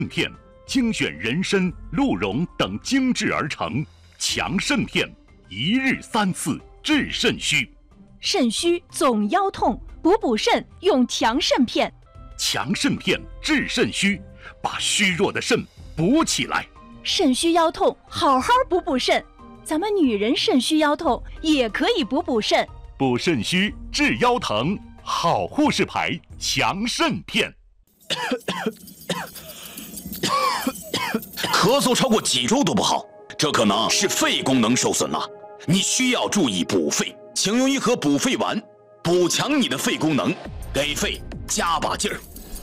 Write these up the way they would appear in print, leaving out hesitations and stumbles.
片精选人参、鹿茸等精制而成，强肾片1日3次治肾虚。 肾虚总腰痛，补肾用强肾片。 强肾片治肾虚，把虚弱的肾补起来。 肾虚腰痛，好好补肾。咱们女人肾虚腰痛也可以补肾。 补肾虚治腰疼，好护士牌强肾片。 咳嗽超过几周都不好，这可能是肺功能受损了，你需要注意补肺。请用一盒补肺丸，补强你的肺功能，给肺加把劲儿。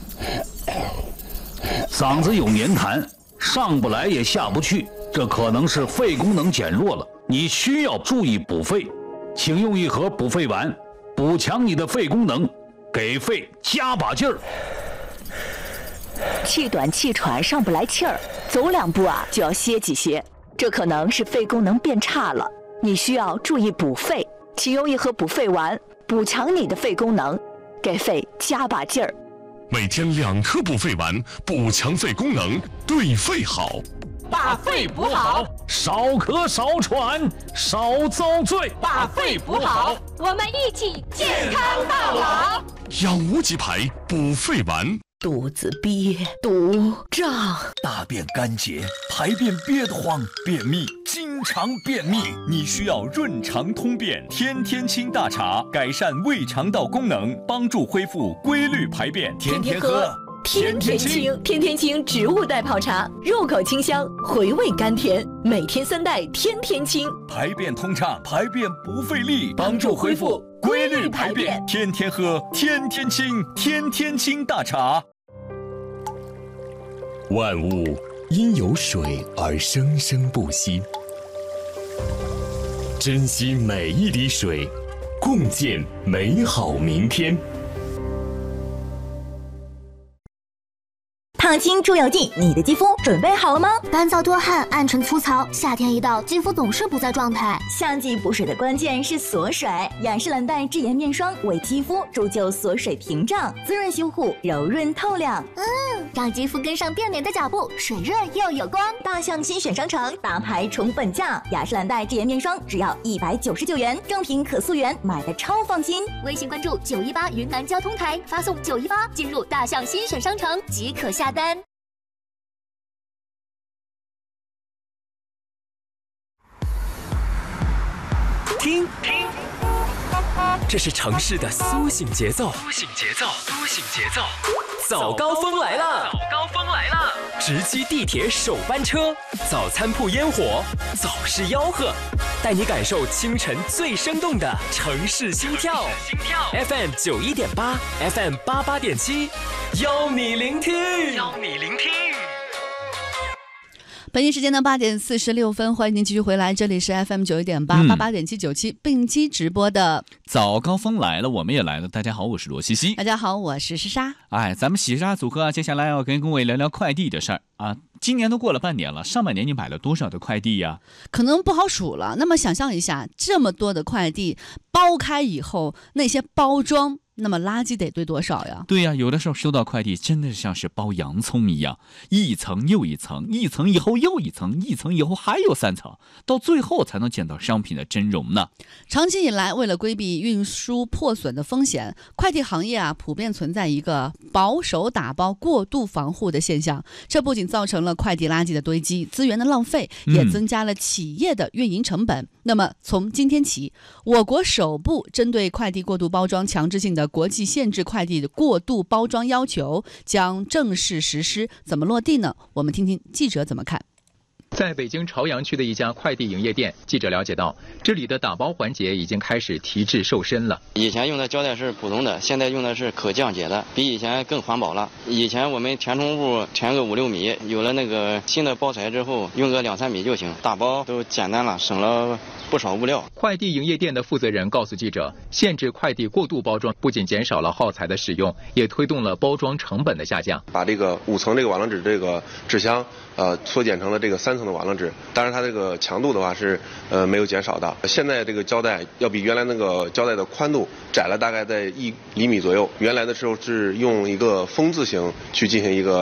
嗓子有黏痰，上不来也下不去，这可能是肺功能减弱了，你需要注意补肺。请用一盒补肺丸，补强你的肺功能，给肺加把劲儿。 气短气喘上不来气儿，走2步就要歇几歇，这可能是肺功能变差了，你需要注意补肺。请用一盒补肺丸，补强你的肺功能，给肺加把劲儿。 每天2颗补肺丸，补强肺功能，对肺好。 把肺补好， 少咳少喘少遭罪。 把肺补好，我们一起健康到老。 养无极牌补肺丸。 肚子憋、堵、胀， 大便干结，排便憋得慌，便秘，经常便秘，你需要润肠通便天天清大茶，改善胃肠道功能，帮助恢复规律排便。天天喝， 天天清。天天清植物代泡茶，入口清香，回味甘甜，每天3袋，天天清， 排便通畅，排便不费力，帮助恢复规律排便。天天喝，天天清，天天清大茶。 万物因有水而生生不息，珍惜每一滴水，共建美好明天。 烫青助油剂，你的肌肤准备好了吗？ 干燥多汗、暗沉粗糙，夏天一到，肌肤总是不在状态。 夏季补水的关键是锁水，雅诗兰黛智妍面霜为肌肤铸就锁水屏障，滋润修护，柔润透亮。 让肌肤跟上变美的脚步，水润又有光。 大象新选商城大牌重本价，雅诗兰黛智妍面霜只要199元，正品可溯源，买的超放心。 微信关注918云南交通台，发送918进入大象新选商城即可下单。 听，这是城市的苏醒节奏。早高峰来了！直击地铁首班车，早餐铺烟火，早市吆喝，带你感受清晨最生动的城市心跳。FM 91.8 ，FM 88.7，邀你聆听。 北京时间的8点46分，欢迎您继续回来，这里是 FM 91.8 88.7 97并机直播的早高峰来了，我们也来了。大家好，我是罗西西。 大家好，我是诗莎。 咱们喜莎组合接下来要跟各位聊聊快递的事儿啊。今年都过了半年了，上半年你买了多少的快递呀？ 可能不好数了。那么想象一下，这么多的快递包开以后，那些包装，那么垃圾得堆多少呀？ 对呀，有的时候收到快递真的像是包洋葱一样，一层又一层，一层以后又一层，一层以后还有3层，到最后才能见到商品的真容呢。 长期以来，为了规避运输破损的风险，快递行业普遍存在一个保守打包、过度防护的现象。这不仅造成了快递垃圾的堆积、资源的浪费，也增加了企业的运营成本。那么从今天起，我国首部针对快递过度包装强制性的国际限制快递的过度包装要求将正式实施，怎么落地呢？我们听听记者怎么看。 在北京朝阳区的一家快递营业店，记者了解到，这里的打包环节已经开始提质瘦身了。 以前用的胶带是普通的，现在用的是可降解的，比以前更环保了。以前我们填充物填个5-6米，有了那个新的包材之后，用个2-3米就行，打包都简单了，省了不少物料。 快递营业店的负责人告诉记者，限制快递过度包装不仅减少了耗材的使用，也推动了包装成本的下降。 把这个5层这个瓦楞纸这个纸箱缩减成了这个3层的瓦楞纸，当然它这个强度的话是没有减少的。现在这个胶带要比原来那个胶带的宽度窄了大概在1厘米左右，原来的时候是用一个风字形去进行一个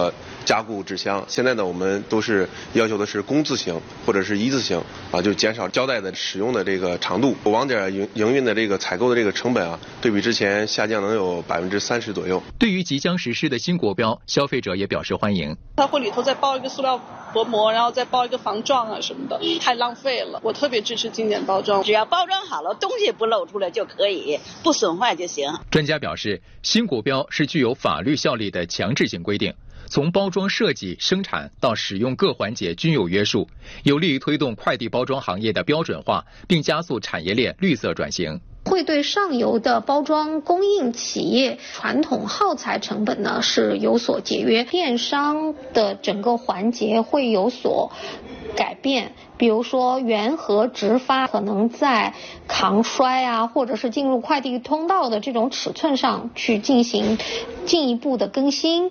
加固纸箱。现在呢，我们都是要求的是工字形或者是一字形啊，就减少胶带的使用的这个长度。网点营运的这个采购的这个成本啊，对比之前下降能有30%左右。 对于即将实施的新国标，消费者也表示欢迎。 它会里头再包一个塑料薄膜，然后再包一个防撞啊什么的，太浪费了。我特别支持经典包装， 只要包装好了，东西不露出来就可以，不损坏就行。 专家表示，新国标是具有法律效力的强制性规定，从包装设计、生产到使用各环节均有约束，有利于推动快递包装行业的标准化，并加速产业链绿色转型。 会对上游的包装供应企业传统耗材成本呢是有所节约，电商的整个环节会有所改变，比如说原盒直发可能在抗摔啊，或者是进入快递通道的这种尺寸上去进行进一步的更新。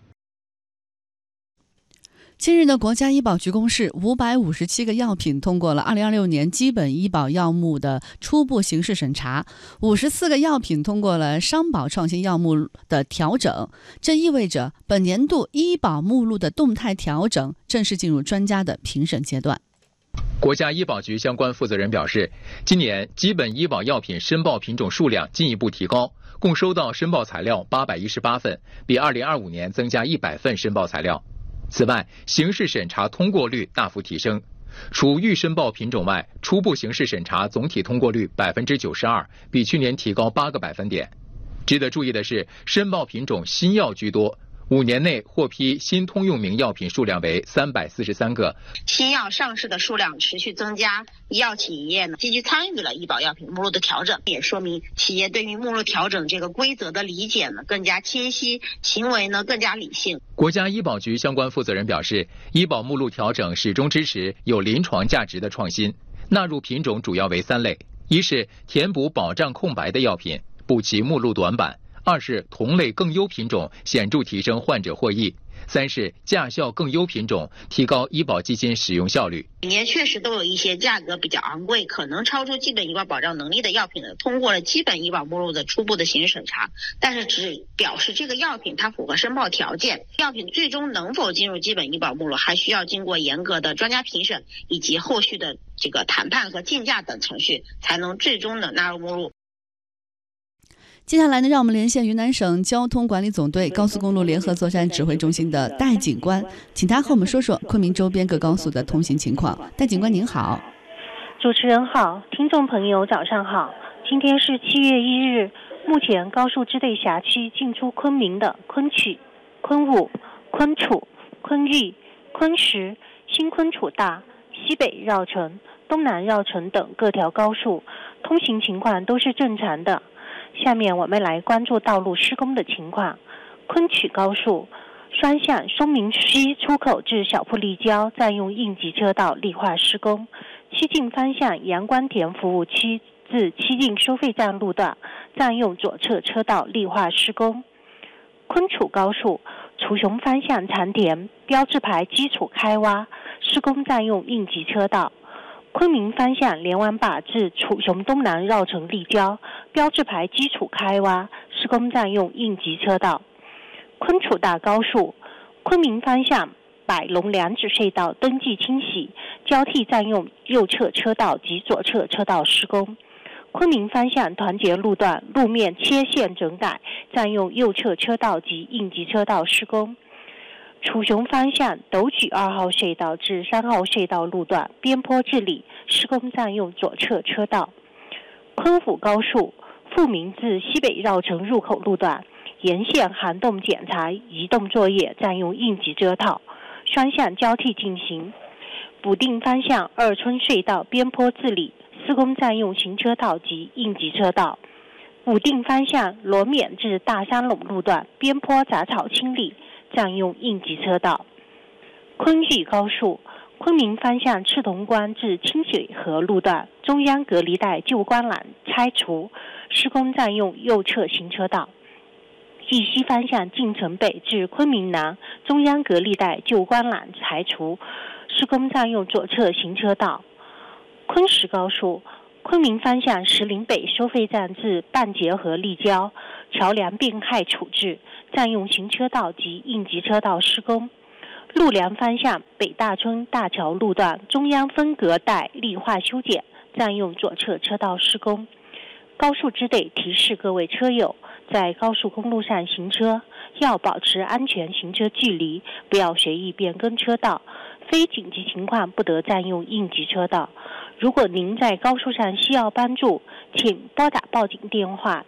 近日的国家医保局公示，557个药品通过了2026年基本医保药目的初步形式审查，54个药品通过了商保创新药目的调整。这意味着本年度医保目录的动态调整正式进入专家的评审阶段。 国家医保局相关负责人表示，今年基本医保药品申报品种数量进一步提高，共收到申报材料818份，比2025年增加100份申报材料。此外，形式审查通过率大幅提升，除预申报品种外，初步形式审查总体通过率92%，比去年提高8个百分点。值得注意的是，申报品种新药居多，5年内获批新通用名药品数量为343个。 新药上市的数量持续增加，医药企业呢积极参与了医保药品目录的调整，也说明企业对于目录调整这个规则的理解呢更加清晰，行为呢更加理性。 国家医保局相关负责人表示，医保目录调整始终支持有临床价值的创新，纳入品种主要为3类：一是填补保障空白的药品，补齐目录短板；二是同类更优品种，显著提升患者获益；三是价效更优品种，提高医保基金使用效率。 每年确实都有一些价格比较昂贵，可能超出基本医保保障能力的药品呢，通过了基本医保目录的初步的形式审查，但是只表示这个药品它符合申报条件。药品最终能否进入基本医保目录，还需要经过严格的专家评审以及后续的这个谈判和竞价等程序，才能最终的纳入目录。 接下来呢，让我们连线云南省交通管理总队高速公路联合作战指挥中心的戴警官，请他和我们说说昆明周边各高速的通行情况。戴警官您好。 主持人好，听众朋友早上好。今天是7月1日，目前高速支队辖区进出昆明的昆曲、昆武、昆楚、昆玉、昆石、新昆楚大、西北绕城、东南绕城等各条高速通行情况都是正常的。下面我们来关注道路施工的情况。昆曲高速双向松明溪出口至小铺立交占用应急车道绿化施工，西进方向阳光田服务区至西进收费站路段占用左侧车道绿化施工。昆楚高速楚雄方向长田标志牌基础开挖施工占用应急车道。昆明方向连湾坝至楚雄东南绕城立交标志牌基础开挖施工占用应急车道。昆楚大高速昆明方向百龙两指隧道登记清洗交替占用右侧车道及左侧车道施工。昆明方向团结路段路面切线整改占用右侧车道及应急车道施工。楚雄方向斗举2号隧道至3号隧道路段边坡治理施工占用左侧车道。昆武高速富民至西北绕城入口路段沿线涵洞检查移动作业占用应急车道，双向交替进行。补定方向二村隧道边坡治理施工占用行车道及应急车道。补定方向罗冕至大山垄路段边坡杂草清理占用应急车道。昆玉高速昆明方向赤铜关至清水河路段中央隔离带旧关栏拆除施工占用右侧行车道。玉溪方向晋城北至昆明南中央隔离带旧关栏拆除施工占用左侧行车道。昆石高速昆明方向石林北收费站至半截河立交桥梁变害处置占用行车道及应急车道施工。 陆良方向北大村大桥路段中央分隔带绿化修剪，占用左侧车道施工。高速支队提示各位车友，在高速公路上行车要保持安全行车距离，不要随意变更车道，非紧急情况不得占用应急车道。如果您在高速上需要帮助，请拨打报警电话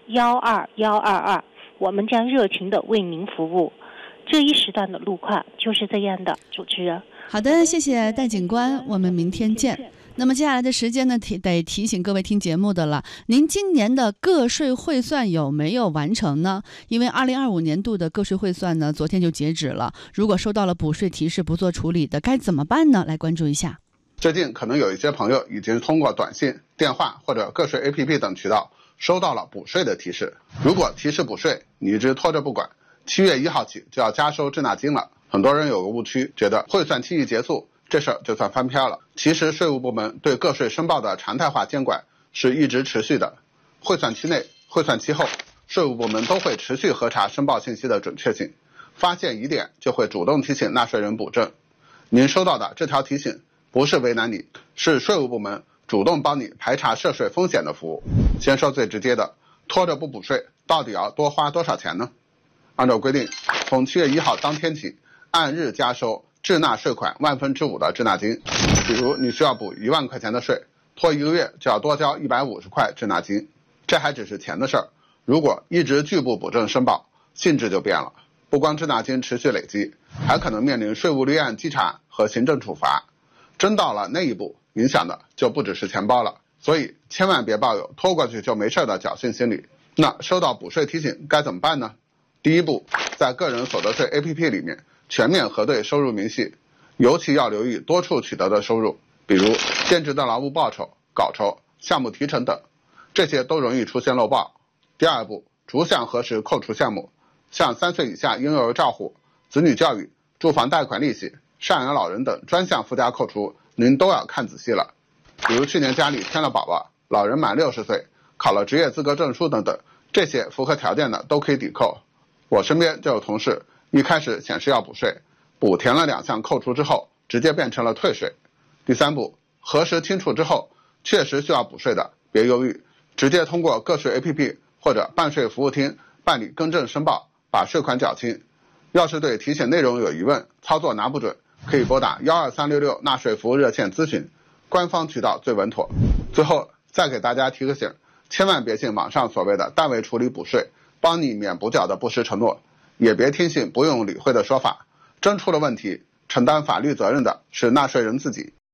12122，我们将热情地为您服务。这一时段的路况就是这样的，主持人。 好的，谢谢戴警官，我们明天见。那么接下来的时间呢，得提醒各位听节目的了，您今年的个税汇算有没有完成呢？因为2025年度的个税汇算呢，昨天就截止了。如果收到了补税提示不做处理的，该怎么办呢？来关注一下。 最近可能有一些朋友已经通过短信、电话或者个税 APP 等渠道收到了补税的提示。如果提示补税你一直拖着不管，7月1号起就要加收滞纳金了。很多人有个误区，觉得汇算期一结束，这事儿就算翻篇了。其实税务部门对个税申报的常态化监管是一直持续的。汇算期内、汇算期后，税务部门都会持续核查申报信息的准确性，发现疑点就会主动提醒纳税人补正。您收到的这条提醒不是为难你，是税务部门主动帮你排查涉税风险的服务。先说最直接的，拖着不补税到底要多花多少钱呢？按照规定，从7月1号当天起，按日加收滞纳税款5/1000的滞纳金。比如你需要补1万块钱的税，拖1个月就要多交150块滞纳金。这还只是钱的事儿，如果一直拒不补正申报，性质就变了，不光滞纳金持续累积，还可能面临税务立案稽查和行政处罚。真到了那一步，影响的就不只是钱包了。所以千万别抱有拖过去就没事的侥幸心理。那收到补税提醒该怎么办呢？第一步，在个人所得税 APP 里面全面核对收入明细，尤其要留意多处取得的收入，比如兼职的劳务报酬、稿酬、项目提成等，这些都容易出现漏报。第二步，逐项核实扣除项目，像3岁以下婴幼儿照护、子女教育、住房贷款利息、赡养老人等专项附加扣除，您都要看仔细了。比如去年家里添了宝宝，老人满60岁，考了职业资格证书等等，这些符合条件的都可以抵扣。我身边就有同事，一开始显示要补税，补填了2项扣除之后，直接变成了退税。第三步，核实清楚之后，确实需要补税的，别犹豫，直接通过个税 APP 或者办税服务厅办理更正申报，把税款缴清。要是对提醒内容有疑问，操作拿不准，可以拨打12366纳税服务热线咨询，官方渠道最稳妥。最后再给大家提个醒，千万别信网上所谓的代为处理补税，帮你免补缴的不实承诺，也别听信不用理会的说法。真出了问题，承担法律责任的是纳税人自己。